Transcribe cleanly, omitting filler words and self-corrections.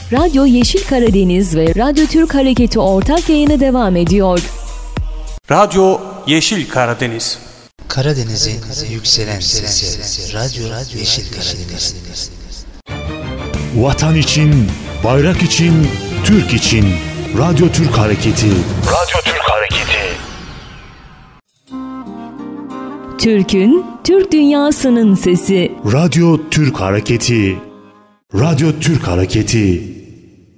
Radyo Yeşil Karadeniz ve Radyo Türk Hareketi ortak yayını devam ediyor. Radyo Yeşil Karadeniz. Karadeniz'in yükselen sesi. Radyo Yeşil Karadeniz. Vatan için, bayrak için, Türk için. Radyo Türk Hareketi. Radyo Türk Hareketi. Türk'ün, Türk dünyasının sesi. Radyo Türk Hareketi. Radyo Türk Hareketi.